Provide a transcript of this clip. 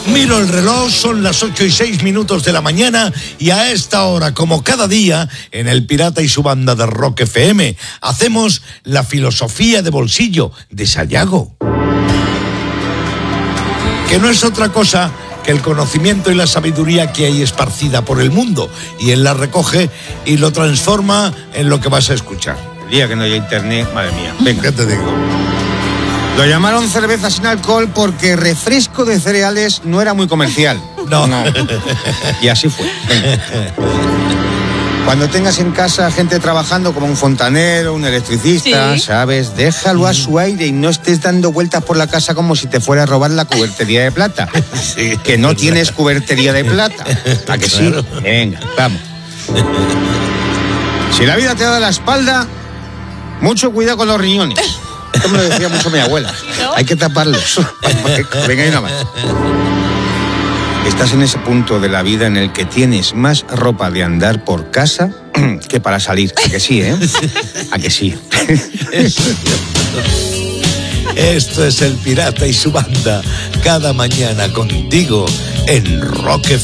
Miro el reloj, son las 8:06 de la mañana y a esta hora, como cada día, en El Pirata y su banda de Rock FM, hacemos la filosofía de bolsillo de Sayago. Que no es otra cosa que el conocimiento y la sabiduría que hay esparcida por el mundo, y él la recoge y lo transforma en lo que vas a escuchar. El día que no haya internet, madre mía. Venga. ¿Qué te digo? Lo llamaron cerveza sin alcohol porque refresco de cereales no era muy comercial. No. Y así fue. Venga. Cuando tengas en casa gente trabajando como un fontanero, un electricista, ¿Sí? ¿sabes? Déjalo a su aire y no estés dando vueltas por la casa como si te fuera a robar la cubertería de plata. Sí. Que no tienes cubertería de plata. ¿A que sí? Claro. Venga, vamos. Si la vida te da la espalda, mucho cuidado con los riñones. Esto me lo decía mucho mi abuela. ¿No? Hay que taparlos. Venga, y nada más. Estás en ese punto de la vida en el que tienes más ropa de andar por casa que para salir. ¿A que sí, eh? ¿A que sí? Esto es El Pirata y su banda, cada mañana contigo en Rock FM.